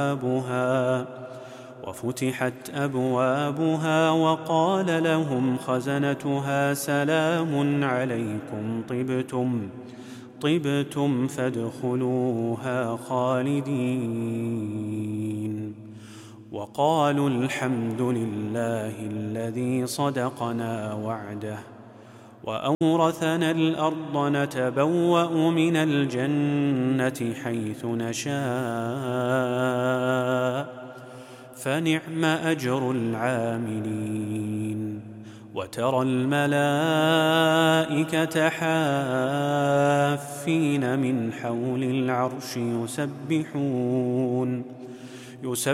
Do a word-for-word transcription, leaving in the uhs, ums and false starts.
أبوابها وفتحت أبوابها وقال لهم خزنتها سلام عليكم طبتم طبتم فادخلوها خالدين. وقالوا الحمد لله الذي صدقنا وعده وأورثنا الأرض نتبوأ من الجنة حيث نشاء فنعم أجر العاملين. وترى الملائكة حافين من حول العرش يسبحون